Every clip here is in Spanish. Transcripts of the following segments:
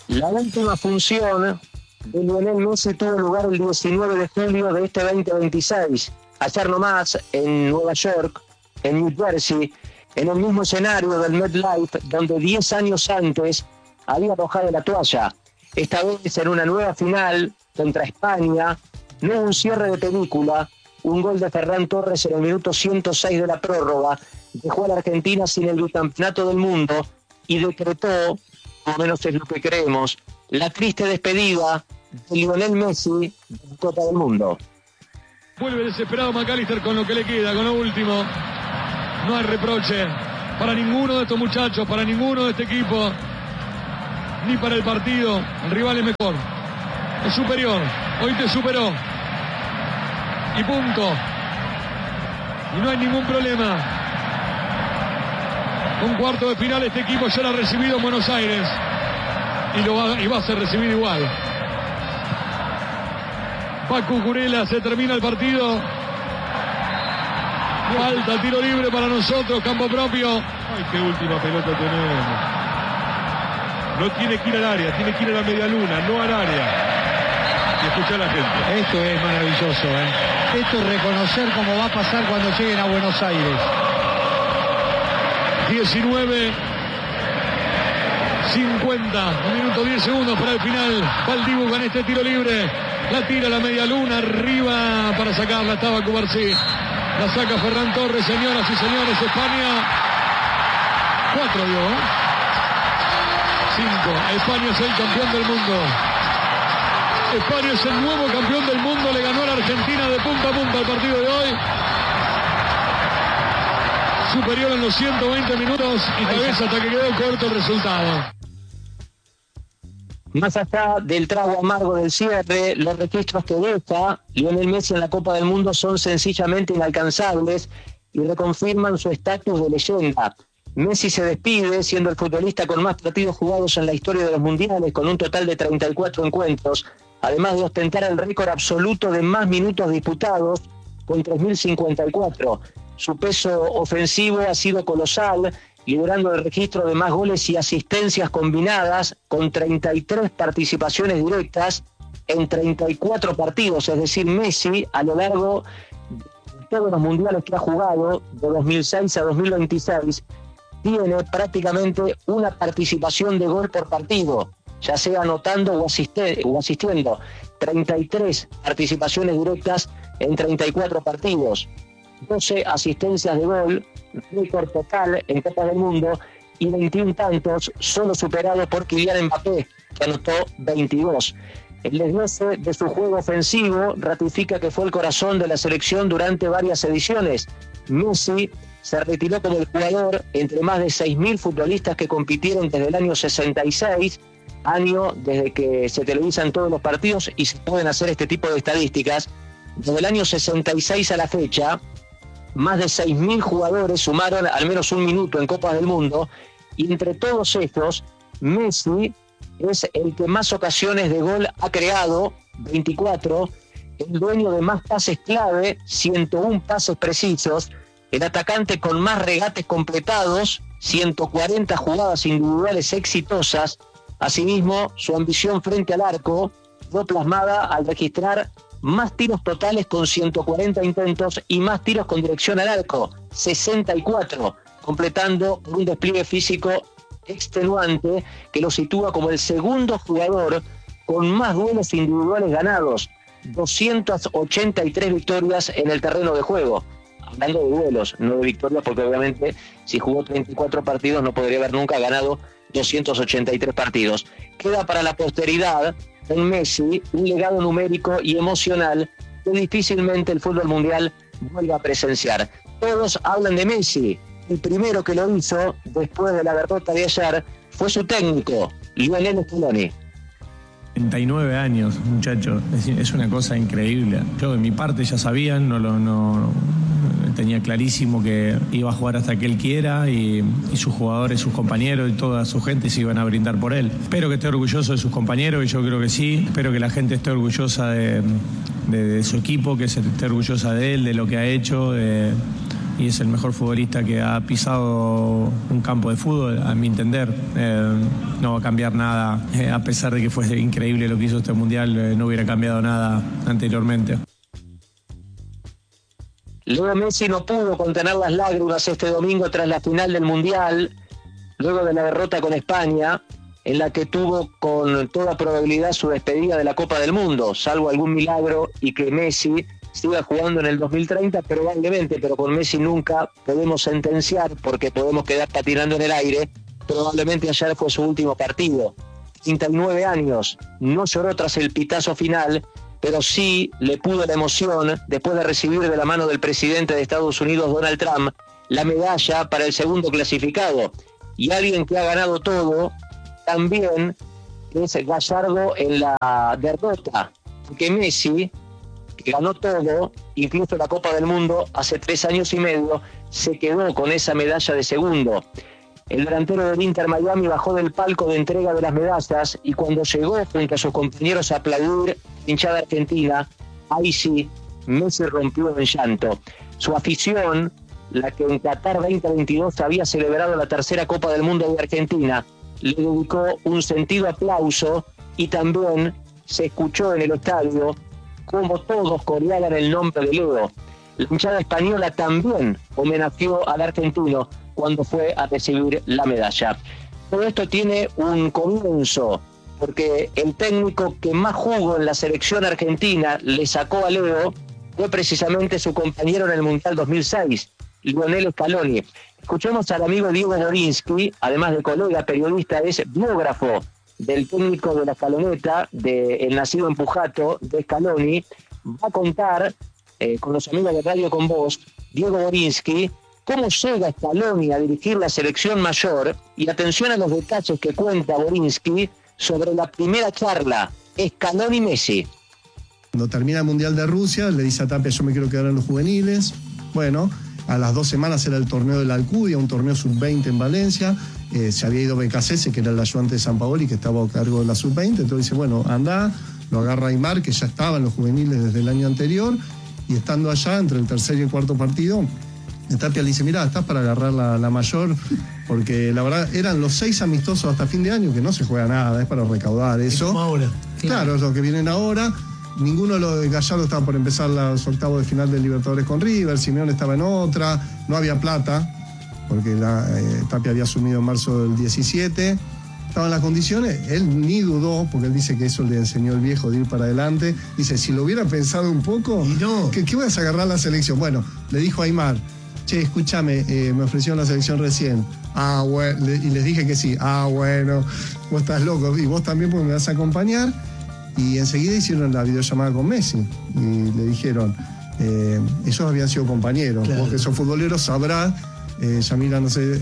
La última función de Lionel Messi tuvo lugar el 19 de julio de este 2026, ayer nomás en Nueva York, en New Jersey, en el mismo escenario del MetLife, donde 10 años antes había arrojado la toalla. Esta vez en una nueva final contra España, no es un cierre de película, un gol de Ferran Torres en el minuto 106 de la prórroga dejó a la Argentina sin el bicampeonato del mundo y decretó, o menos es lo que creemos, la triste despedida de Lionel Messi de la Copa del Mundo. Vuelve desesperado McAllister con lo que le queda, con lo último. No hay reproche para ninguno de estos muchachos, para ninguno de este equipo, ni para el partido. El rival es mejor, es superior, hoy te superó. Y punto. Y no hay ningún problema. Un cuarto de final este equipo ya lo ha recibido en Buenos Aires. Y va a ser recibido igual. Paco Curela, se termina el partido. Falta, tiro libre para nosotros, campo propio. Ay, qué última pelota tenemos. No tiene que ir al área, tiene que ir a la media luna, no al área. Y escuchar a la gente. Esto es maravilloso, ¿eh? Esto es reconocer cómo va a pasar cuando lleguen a Buenos Aires. 19:50, 1 minuto 10 segundos para el final. Va el Dibu con este tiro libre. La tira a la media luna, arriba para sacarla, estaba Cubarsí. La saca Ferran Torres, señoras y señores, España. 4 dio, 5. España es el campeón del mundo. España es el nuevo campeón del mundo, le ganó a la Argentina de punta a punta el partido de hoy. Superior en los 120 minutos y tal vez hasta que quedó corto el resultado. Más allá del trago amargo del cierre, los registros que deja Lionel Messi en la Copa del Mundo son sencillamente inalcanzables y reconfirman su estatus de leyenda. Messi se despide siendo el futbolista con más partidos jugados en la historia de los mundiales, con un total de 34 encuentros, además de ostentar el récord absoluto de más minutos disputados, con 3.054. Su peso ofensivo ha sido colosal, liderando el registro de más goles y asistencias combinadas, con 33 participaciones directas en 34 partidos. Es decir, Messi, a lo largo de todos los mundiales que ha jugado, de 2006 a 2026, tiene prácticamente una participación de gol por partido, ya sea anotando o asistiendo. 33 participaciones directas en 34 partidos, 12 asistencias de gol, récord total en Copa del Mundo, y 21 tantos, solo superado por Kylian Mbappé, que anotó 22. El desglose de su juego ofensivo ratifica que fue el corazón de la selección durante varias ediciones. Messi se retiró como el jugador entre más de 6.000 futbolistas que compitieron desde el año 66, año desde que se televisan todos los partidos y se pueden hacer este tipo de estadísticas. Desde el año 66 a la fecha, más de 6.000 jugadores sumaron al menos un minuto en Copas del Mundo, y entre todos estos, Messi es el que más ocasiones de gol ha creado, 24, el dueño de más pases clave, 101 pases precisos, el atacante con más regates completados, 140 jugadas individuales exitosas. Asimismo, su ambición frente al arco fue plasmada al registrar más tiros totales con 140 intentos y más tiros con dirección al arco, 64, completando un despliegue físico extenuante que lo sitúa como el segundo jugador con más duelos individuales ganados, 283 victorias en el terreno de juego. Hablando de duelos, no de victorias, porque obviamente si jugó 34 partidos no podría haber nunca ganado 283 partidos. Queda para la posteridad en Messi un legado numérico y emocional que difícilmente el fútbol mundial vuelva a presenciar. Todos hablan de Messi. El primero que lo hizo después de la derrota de ayer fue su técnico, Lionel Scaloni. 39 años, muchacho, es una cosa increíble. Yo de mi parte ya sabía, no tenía clarísimo que iba a jugar hasta que él quiera y sus jugadores, sus compañeros y toda su gente se iban a brindar por él. Espero que esté orgulloso de sus compañeros, y yo creo que sí. Espero que la gente esté orgullosa de su equipo, que se esté orgullosa de él, de lo que ha hecho, de es el mejor futbolista que ha pisado un campo de fútbol, a mi entender. No va a cambiar nada, a pesar de que fue increíble lo que hizo este Mundial, no hubiera cambiado nada anteriormente. Leo Messi no pudo contener las lágrimas este domingo tras la final del Mundial, luego de la derrota con España, en la que tuvo con toda probabilidad su despedida de la Copa del Mundo, salvo algún milagro y que Messi siga jugando en el 2030, probablemente, pero con Messi nunca podemos sentenciar porque podemos quedar patinando en el aire. Probablemente ayer fue su último partido. 39 años, no lloró tras el pitazo final, pero sí le pudo la emoción después de recibir de la mano del presidente de Estados Unidos, Donald Trump, la medalla para el segundo clasificado. Y alguien que ha ganado todo también es Gallardo en la derrota, porque Messi, que ganó todo, incluso la Copa del Mundo, hace 3 años y medio, se quedó con esa medalla de segundo. El delantero del Inter Miami bajó del palco de entrega de las medallas y cuando llegó junto a sus compañeros a aplaudir hinchada argentina, ahí sí, Messi rompió en llanto. Su afición, la que en Qatar 2022 había celebrado la tercera Copa del Mundo de Argentina, le dedicó un sentido aplauso y también se escuchó en el estadio como todos coreaban el nombre de Leo. La hinchada española también homenajeó al argentino cuando fue a recibir la medalla. Todo esto tiene un comienzo, porque el técnico que más jugó en la selección argentina le sacó a Leo fue precisamente su compañero en el Mundial 2006, Lionel Scaloni. Escuchemos al amigo Diego Borinsky, además de colega periodista, es biógrafo del técnico de la Scaloneta, el nacido en Pujato, de Scaloni. Va a contar con los amigos de Radio Con Vos, Diego Borinsky, cómo llega Scaloni a dirigir la selección mayor, y atención a los detalles que cuenta Borinsky sobre la primera charla, Scaloni-Messi. Cuando termina el Mundial de Rusia, le dice a Tapia, yo me quiero quedar en los juveniles. Bueno, a las 2 semanas era el torneo de la Alcudia, un torneo sub-20 en Valencia. Se había ido Becasese, que era el ayudante de Sampaoli, que estaba a cargo de la sub-20. Entonces dice, bueno, anda, lo agarra Aimar, que ya estaba en los juveniles desde el año anterior, y estando allá, entre el tercer y el cuarto partido, Tapia le dice, mirá, estás para agarrar la mayor, porque la verdad eran los 6 amistosos hasta fin de año, que no se juega nada, es para recaudar eso. Es como ahora. Claro, es lo que vienen ahora. Ninguno de los de Gallardo estaba por empezar los octavos de final del Libertadores con River, Simeone estaba en otra, no había plata, porque Tapia había asumido en marzo del 17, estaban las condiciones, él ni dudó, porque él dice que eso le enseñó el viejo de ir para adelante, dice, si lo hubiera pensado un poco, no. ¿qué vas a agarrar la selección? Bueno, le dijo a Aimar, che, escúchame, me ofrecieron la selección recién. Ah, bueno, y les dije que sí. Ah, bueno, vos estás loco, y vos también porque me vas a acompañar. Y enseguida hicieron la videollamada con Messi y le dijeron, ellos habían sido compañeros, claro. Vos que sos futbolero sabrás, Yamila, no es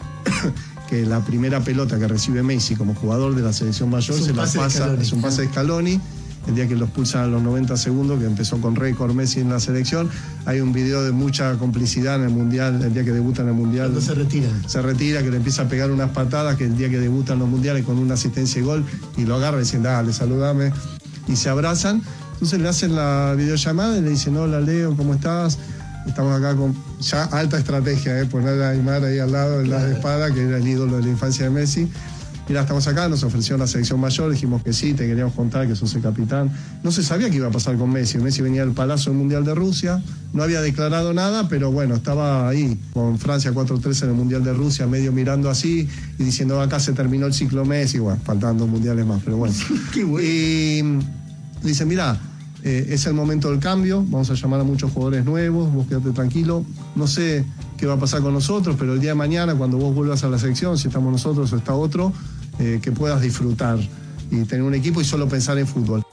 que la primera pelota que recibe Messi como jugador de la selección mayor se la pasa, es un pase de Scaloni. El día que lo expulsan a los 90 segundos, que empezó con récord Messi en la selección, hay un video de mucha complicidad en el Mundial, el día que debuta en el Mundial. Cuando se retira, que le empieza a pegar unas patadas, que el día que debutan los Mundiales con una asistencia y gol, y lo agarra y dice, dale, saludame, y se abrazan. Entonces le hacen la videollamada y le dicen, hola Leo, ¿cómo estás? Estamos acá con ya alta estrategia, poner a Aimar ahí al lado en la espada, que era el ídolo de la infancia de Messi. Mira, estamos acá, nos ofreció la selección mayor, dijimos que sí, te queríamos contar que sos el capitán. No se sabía qué iba a pasar con Messi. Messi venía del Palacio del Mundial de Rusia, no había declarado nada, pero bueno, estaba ahí con Francia 4-3 en el Mundial de Rusia, medio mirando así y diciendo, acá se terminó el ciclo Messi, bueno, faltando mundiales más, pero bueno. Qué bueno. Y dice, mira, es el momento del cambio, vamos a llamar a muchos jugadores nuevos, vos quédate tranquilo, no sé qué va a pasar con nosotros, pero el día de mañana, cuando vos vuelvas a la selección, si estamos nosotros o está otro, que puedas disfrutar y tener un equipo y solo pensar en fútbol.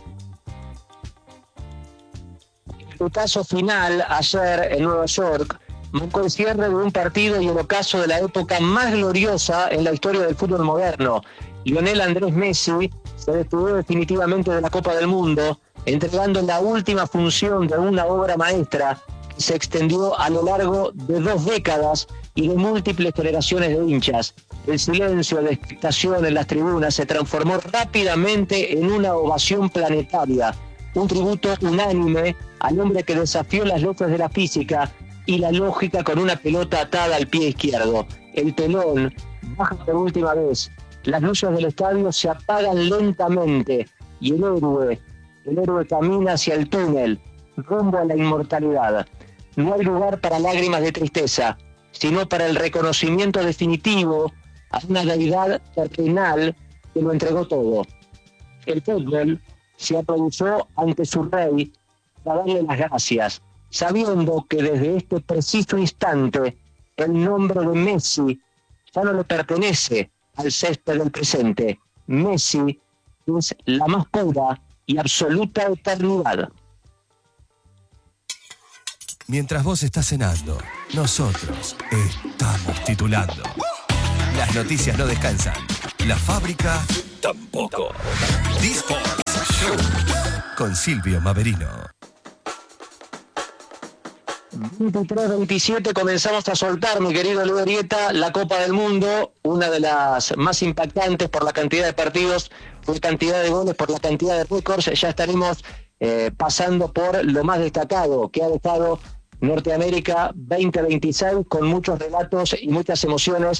El putazo final ayer en Nueva York marcó el cierre de un partido y el ocaso de la época más gloriosa en la historia del fútbol moderno. Lionel Andrés Messi se despidió definitivamente de la Copa del Mundo, entregando la última función de una obra maestra que se extendió a lo largo de 2 décadas y de múltiples generaciones de hinchas. El silencio de expectación en las tribunas se transformó rápidamente en una ovación planetaria, un tributo unánime al hombre que desafió las leyes de la física y la lógica con una pelota atada al pie izquierdo. El telón baja por última vez, las luces del estadio se apagan lentamente y el héroe camina hacia el túnel, rumbo a la inmortalidad. No hay lugar para lágrimas de tristeza, sino para el reconocimiento definitivo a una deidad terrenal que lo entregó todo. El fútbol se aplaudó ante su rey para darle las gracias, sabiendo que desde este preciso instante el nombre de Messi ya no le pertenece al césped del presente. Messi es la más pura y absoluta eternidad. Mientras vos estás cenando, nosotros estamos titulando. Las noticias no descansan. La fábrica tampoco. D-Sports Show con Silvio Maverino. 23-27 comenzamos a soltar, mi querido Leo Arieta, la Copa del Mundo, una de las más impactantes por la cantidad de partidos, por la cantidad de goles, por la cantidad de récords. Ya estaremos pasando por lo más destacado que ha dejado Norteamérica 2026, con muchos relatos y muchas emociones.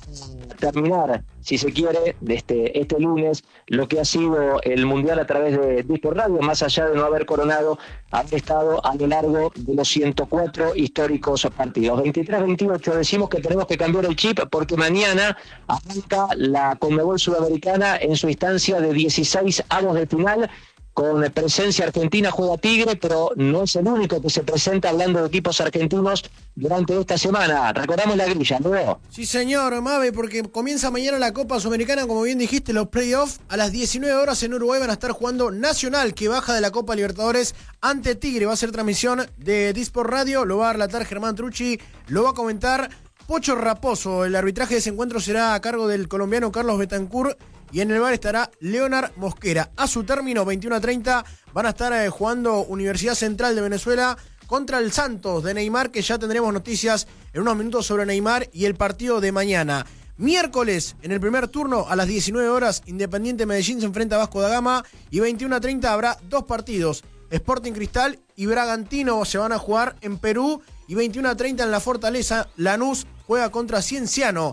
Terminar, si se quiere, de este lunes, lo que ha sido el Mundial a través de D-Sport Radio, más allá de no haber coronado, haber estado a lo largo de los 104 históricos partidos. 23-28, decimos que tenemos que cambiar el chip porque mañana arranca la Conmebol Sudamericana en su instancia de 16 avos de final. Con presencia argentina juega Tigre, pero no es el único que se presenta hablando de equipos argentinos durante esta semana. Recordamos la grilla, ¿no? Sí, señor, Mave, porque comienza mañana la Copa Sudamericana, como bien dijiste, los playoffs. A las 19 horas en Uruguay van a estar jugando Nacional, que baja de la Copa Libertadores ante Tigre. Va a ser transmisión de D-Sport Radio, lo va a relatar Germán Trucci, lo va a comentar Pocho Raposo. El arbitraje de ese encuentro será a cargo del colombiano Carlos Betancourt. Y en el bar estará Leonard Mosquera. A su término, 21:30, van a estar jugando Universidad Central de Venezuela contra el Santos de Neymar, que ya tendremos noticias en unos minutos sobre Neymar y el partido de mañana. Miércoles, en el primer turno, a las 19 horas, Independiente Medellín se enfrenta a Vasco da Gama y 21:30 habrá dos partidos. Sporting Cristal y Bragantino se van a jugar en Perú y 21:30 en la Fortaleza, Lanús juega contra Cienciano.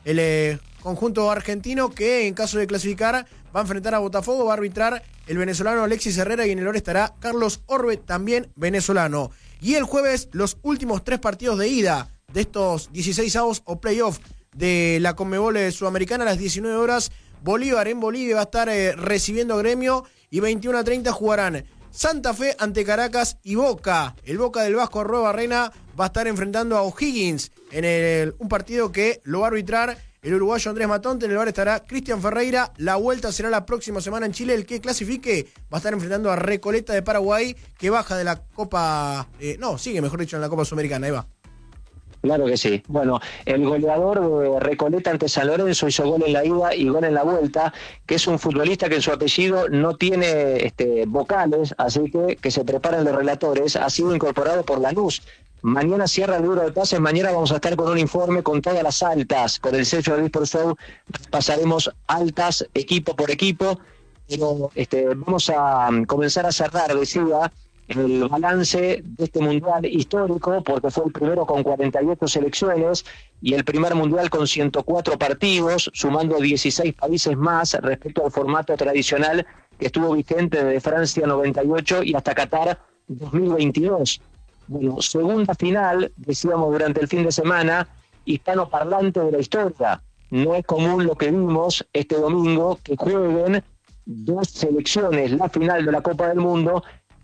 El conjunto argentino que en caso de clasificar va a enfrentar a Botafogo, va a arbitrar el venezolano Alexis Herrera y en el hora estará Carlos Orbe, también venezolano. Y el jueves los últimos 3 partidos de ida de estos 16avos o playoff de la Conmebol Sudamericana a las 19 horas. Bolívar en Bolivia va a estar recibiendo Gremio y 21:30 jugarán Santa Fe ante Caracas y Boca. El Boca del Vasco Arroyo Barrena va a estar enfrentando a O'Higgins en un partido que lo va a arbitrar el uruguayo Andrés Matonte. En el bar estará Cristian Ferreira. La vuelta será la próxima semana en Chile. El que clasifique va a estar enfrentando a Recoleta de Paraguay, que baja de la Copa... sigue, mejor dicho, en la Copa Sudamericana. Ahí va. Claro que sí. Bueno, el goleador de Recoleta ante San Lorenzo hizo gol en la ida y gol en la vuelta, que es un futbolista que en su apellido no tiene vocales, así que se preparan los relatores. Ha sido incorporado por Lanús. Mañana cierra el libro de pases, mañana vamos a estar con un informe con todas las altas, con el sello de D-Sport Show, pasaremos altas equipo por equipo, pero vamos a comenzar a cerrar, decía, el balance de este mundial histórico, porque fue el primero con 48 selecciones y el primer mundial con 104 partidos, sumando 16 países más respecto al formato tradicional que estuvo vigente desde Francia 98 y hasta Qatar 2022. Bueno, segunda final, decíamos durante el fin de semana, hispanoparlante de la historia. No es común lo que vimos este domingo, que jueguen 2 selecciones la final de la Copa del Mundo,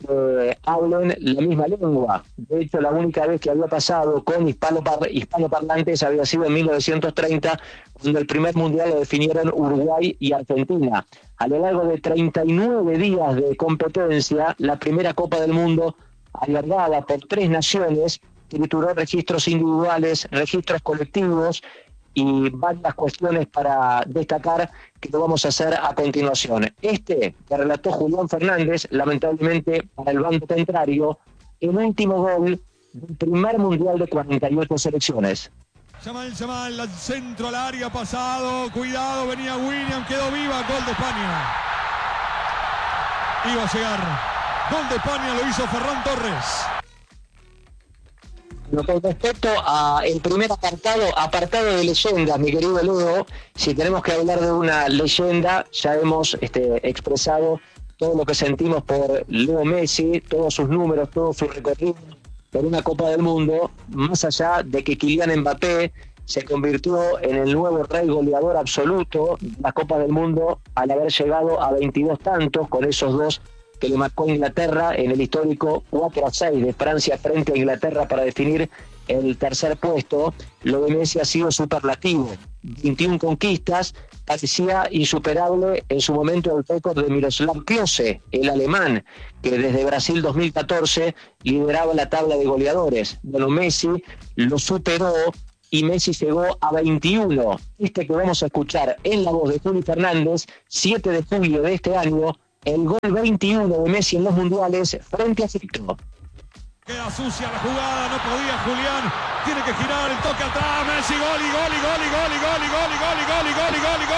hablen la misma lengua. De hecho, la única vez que había pasado con hispanoparlantes había sido en 1930, cuando el primer mundial lo definieron Uruguay y Argentina. A lo largo de 39 días de competencia, la primera Copa del Mundo alargada por 3 naciones, trituró registros individuales, registros colectivos y varias cuestiones para destacar que lo vamos a hacer a continuación. Que relató Julián Fernández, lamentablemente para el bando contrario, el último gol del primer mundial de 48 selecciones. Yamal, al centro al área, pasado, cuidado, venía William, quedó viva, gol de España. Iba a llegar. Gol de España, lo hizo Ferran Torres. Con respecto al primer apartado de leyendas, mi querido Leo, si tenemos que hablar de una leyenda, ya hemos expresado todo lo que sentimos por Leo Messi, todos sus números, todo su recorrido por una Copa del Mundo, más allá de que Kylian Mbappé se convirtió en el nuevo rey goleador absoluto de la Copa del Mundo al haber llegado a 22 tantos, con esos 2 que le marcó Inglaterra en el histórico 4-6 de Francia frente a Inglaterra para definir el tercer puesto. Lo de Messi ha sido superlativo. 21 conquistas, parecía insuperable en su momento el récord de Miroslav Klose, el alemán, que desde Brasil 2014 lideraba la tabla de goleadores. Bueno, Messi lo superó y Messi llegó a 21. Que vamos a escuchar en la voz de Juli Fernández, 7 de julio de este año, el gol 21 de Messi en los mundiales frente a Egipto. Queda sucia la jugada, no podía Julián, tiene que girar el toque atrás, Messi, gol y gol y gol y gol y gol y gol y gol y gol y gol y gol y